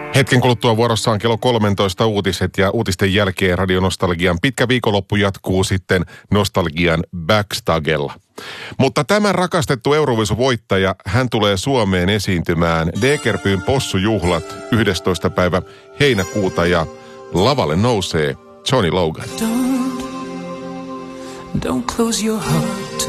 Hetken kuluttua vuorossa on kello 13 uutiset ja uutisten jälkeen Radio Nostalgian pitkä viikonloppu jatkuu sitten Nostalgian Backstagella. Mutta tämä rakastettu Euroviisu-voittaja, hän tulee Suomeen esiintymään Degerpyn possujuhlat 11. päivä heinäkuuta ja lavalle nousee Johnny Logan. Don't close your heart.